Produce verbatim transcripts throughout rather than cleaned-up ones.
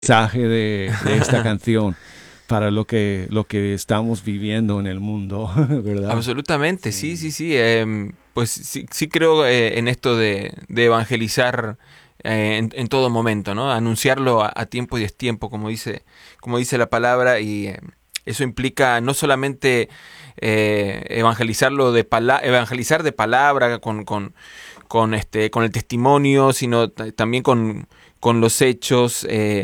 mensaje de, de esta canción para lo que, lo que estamos viviendo en el mundo, ¿verdad? Absolutamente, sí, sí, sí. Eh, pues sí, sí creo eh, en esto de, de evangelizar eh, en, en todo momento, ¿no? Anunciarlo a, a tiempo y destiempo, como dice, como dice la palabra, y eh, eso implica no solamente eh, evangelizarlo de pala evangelizar de palabra con, con, con este con el testimonio, sino también con, con los hechos. Eh,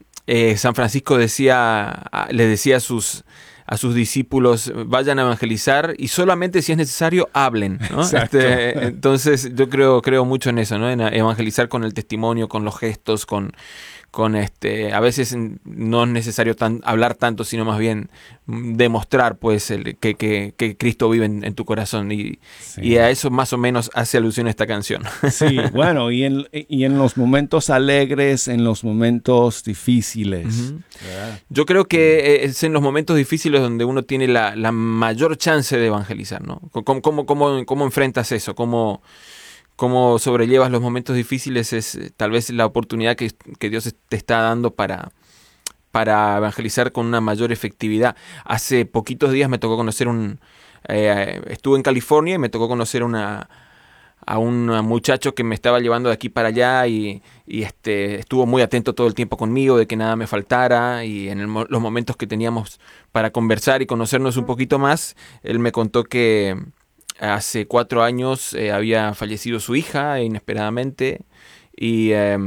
eh, San Francisco decía, le decía a sus a sus discípulos, vayan a evangelizar y solamente si es necesario hablen, ¿no? Este, entonces yo creo creo mucho en eso, ¿no? En evangelizar con el testimonio, con los gestos, con con este, a veces no es necesario tan, hablar tanto, sino más bien demostrar pues el, que, que, que Cristo vive en, en tu corazón y, sí. y a eso más o menos hace alusión esta canción. Sí, bueno, y en, y en los momentos alegres, en los momentos difíciles. Uh-huh. Yo creo que es en los momentos difíciles donde uno tiene la, la mayor chance de evangelizar, ¿no? ¿Cómo, cómo, cómo, cómo enfrentas eso? ¿Cómo, cómo sobrellevas los momentos difíciles? Es eh, tal vez la oportunidad que, que Dios te está dando para, para evangelizar con una mayor efectividad. Hace poquitos días me tocó conocer un... Eh, estuve en California y me tocó conocer una, a un muchacho que me estaba llevando de aquí para allá y, y este, estuvo muy atento todo el tiempo conmigo de que nada me faltara, y en el, los momentos que teníamos para conversar y conocernos un poquito más, él me contó que hace cuatro años eh, había fallecido su hija inesperadamente y, eh,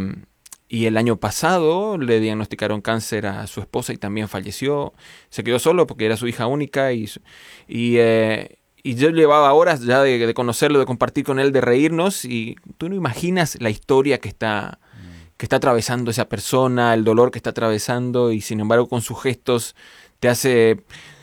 y el año pasado le diagnosticaron cáncer a su esposa y también falleció. Se quedó solo porque era su hija única y, y, eh, y yo llevaba horas ya de, de conocerlo, de compartir con él, de reírnos, y tú no imaginas la historia que está, que está atravesando esa persona, el dolor que está atravesando, y sin embargo con sus gestos te hace...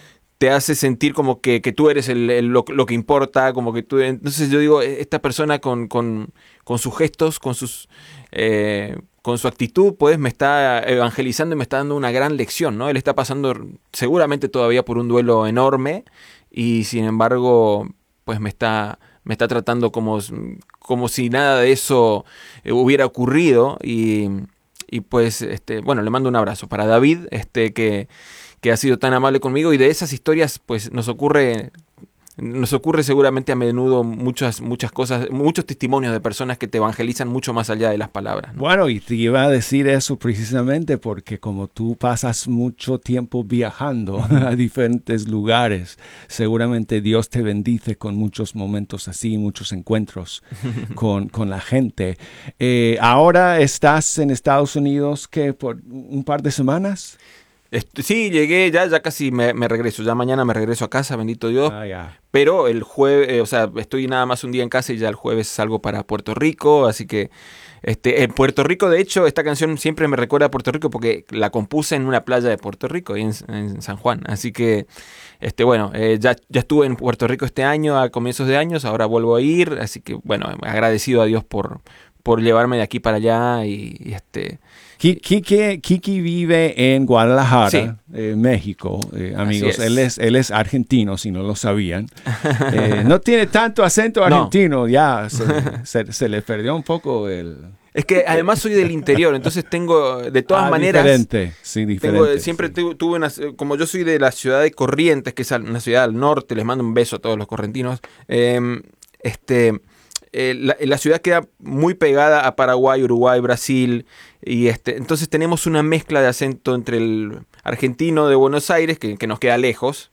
te hace sentir como que, que tú eres el, el, lo, lo que importa, como que tú... Entonces yo digo, esta persona con, con, con sus gestos, con sus eh, con su actitud, pues me está evangelizando y me está dando una gran lección, ¿no? Él está pasando seguramente todavía por un duelo enorme y sin embargo, pues me está, me está tratando como, como si nada de eso hubiera ocurrido y, y pues, este, bueno, le mando un abrazo para David, este, que... que ha sido tan amable conmigo, y de esas historias pues nos ocurre nos ocurre seguramente a menudo muchas muchas cosas, muchos testimonios de personas que te evangelizan mucho más allá de las palabras, ¿no? Bueno, y te iba a decir eso precisamente porque como tú pasas mucho tiempo viajando a diferentes lugares, seguramente Dios te bendice con muchos momentos así, muchos encuentros con, con la gente. Eh, ahora estás en Estados Unidos, ¿qué? ¿Por un par de semanas? Este, sí, llegué, ya, ya casi me, me regreso, ya mañana me regreso a casa, bendito Dios, ah, yeah. Pero el jueves, eh, o sea, estoy nada más un día en casa y ya el jueves salgo para Puerto Rico, así que este, en Puerto Rico, de hecho, esta canción siempre me recuerda a Puerto Rico porque la compuse en una playa de Puerto Rico, en, en San Juan, así que, este, bueno, eh, ya, ya estuve en Puerto Rico este año, a comienzos de años, ahora vuelvo a ir, así que, bueno, agradecido a Dios por, por llevarme de aquí para allá y, y este... Kiki, Kiki vive en Guadalajara, sí. eh, México, eh, amigos. Es. Él, es, él es argentino, si no lo sabían. Eh, no tiene tanto acento argentino, no. ya se, se, se le perdió un poco el... Es que además soy del interior, entonces tengo, de todas ah, maneras... Diferente, sí, diferente. Tengo, siempre sí. tuve, tuve una... Como yo soy de la ciudad de Corrientes, que es una ciudad al norte, les mando un beso a todos los correntinos, eh, este... Eh, la, la ciudad queda muy pegada a Paraguay, Uruguay, Brasil, y este, entonces tenemos una mezcla de acento entre el argentino de Buenos Aires, que, que nos queda lejos,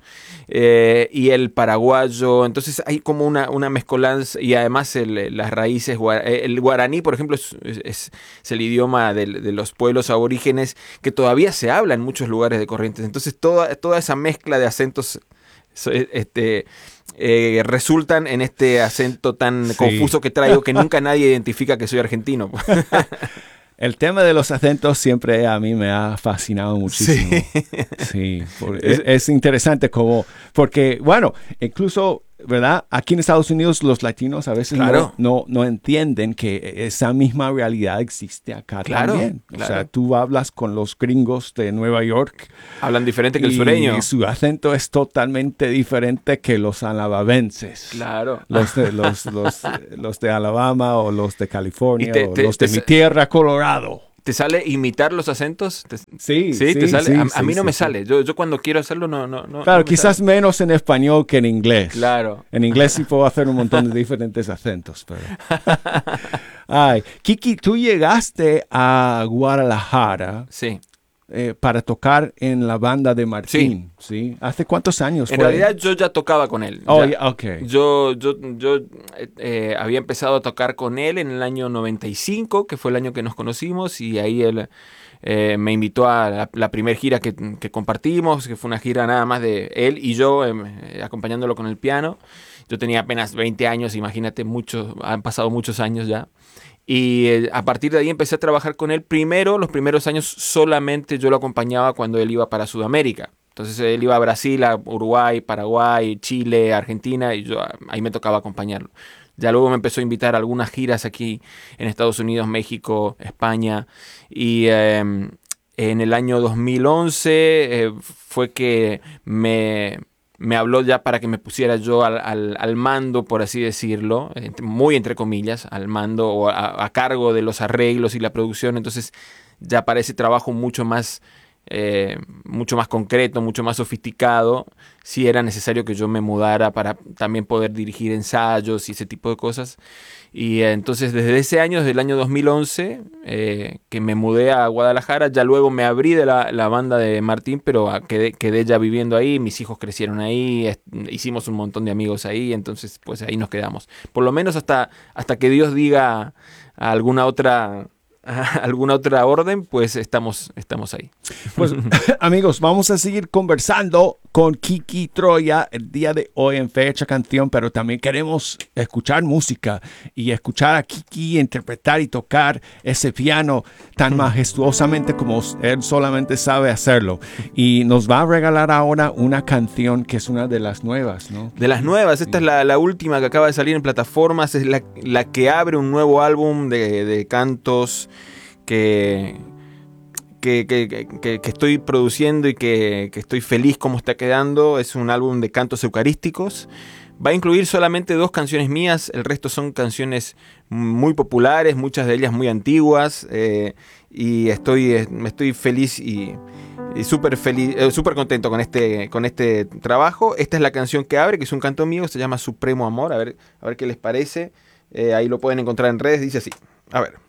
eh, y el paraguayo. Entonces hay como una, una mezcolanza, y además el, las raíces, el guaraní, por ejemplo, es, es, es el idioma de, de los pueblos aborígenes que todavía se habla en muchos lugares de Corrientes. Entonces toda, toda esa mezcla de acentos este eh, resultan en este acento tan sí. confuso que traigo, que nunca nadie identifica que soy argentino. El tema de los acentos siempre a mí me ha fascinado muchísimo. Sí, sí es, es interesante como, porque, bueno, incluso, ¿verdad? Aquí en Estados Unidos los latinos a veces claro. no, no, no entienden que esa misma realidad existe acá claro, también. O claro. sea, tú hablas con los gringos de Nueva York. Hablan diferente que el sureño. Y su acento es totalmente diferente que los alababenses. Claro. Los de, los, los, los de Alabama o los de California te, te, o los de te, mi tierra, Colorado. ¿Te sale imitar los acentos? ¿Te, sí, sí, sí, ¿te sale? sí, a, a sí, mí no sí, me sí. sale. Yo, yo cuando quiero hacerlo no, no, no. Claro, no me quizás sale. menos en español que en inglés. Claro. En inglés sí puedo hacer un montón de diferentes acentos, pero... Ay, Kiki, tú llegaste a Guadalajara Sí. eh, para tocar en la banda de Martín, ¿sí? ¿Sí? ¿Hace cuántos años En fue? realidad yo ya tocaba con él. Oh, Ya. yeah, ok. Yo, yo, yo eh, eh, había empezado a tocar con él en el año noventa y cinco, que fue el año que nos conocimos, y ahí él eh, me invitó a la, la primera gira que, que compartimos, que fue una gira nada más de él y yo eh, acompañándolo con el piano. Yo tenía apenas veinte años, imagínate, muchos, han pasado muchos años ya. Y eh, a partir de ahí empecé a trabajar con él. Primero, los primeros años solamente yo lo acompañaba cuando él iba para Sudamérica. Entonces él iba a Brasil, a Uruguay, Paraguay, Chile, Argentina, y yo ahí me tocaba acompañarlo. Ya luego me empezó a invitar a algunas giras aquí en Estados Unidos, México, España. Y eh, en el año dos mil once eh, fue que me... me habló ya para que me pusiera yo al, al, al mando, por así decirlo, muy entre comillas, al mando o a, a cargo de los arreglos y la producción. Entonces ya para ese trabajo mucho más, eh, mucho más concreto, mucho más sofisticado, sí era necesario que yo me mudara para también poder dirigir ensayos y ese tipo de cosas. Y eh, entonces desde ese año, desde el año dos mil once, eh, que me mudé a Guadalajara, ya luego me abrí de la, la banda de Martín, pero quedé, quedé ya viviendo ahí, mis hijos crecieron ahí, est- hicimos un montón de amigos ahí, entonces pues ahí nos quedamos. Por lo menos hasta, hasta que Dios diga alguna otra... alguna otra orden, pues estamos, estamos ahí. Pues amigos, vamos a seguir conversando con Kiki Troya el día de hoy en Fecha Canción, pero también queremos escuchar música y escuchar a Kiki interpretar y tocar ese piano tan majestuosamente como él solamente sabe hacerlo. Y nos va a regalar ahora una canción que es una de las nuevas, ¿no? De las nuevas, esta sí. es la, la última que acaba de salir en plataformas, es la, la que abre un nuevo álbum de, de cantos que, que, que, que, que estoy produciendo y que, que estoy feliz como está quedando. Es un álbum de cantos eucarísticos. Va a incluir solamente dos canciones mías, el resto son canciones muy populares, muchas de ellas muy antiguas, eh, y estoy, me estoy feliz y, y súper feliz, eh, súper contento con este, con este trabajo. Esta es la canción que abre, que es un canto mío, se llama Supremo Amor, a ver, a ver qué les parece. Eh, ahí lo pueden encontrar en redes, dice así, a ver.